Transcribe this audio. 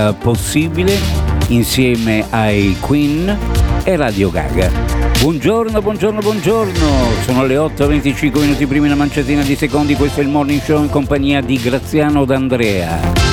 possibile insieme ai Queen e Radio Gaga. Buongiorno, sono le 8:25 minuti prima, una manciatina di secondi, questo è il Morning Show in compagnia di Graziano D'Andrea.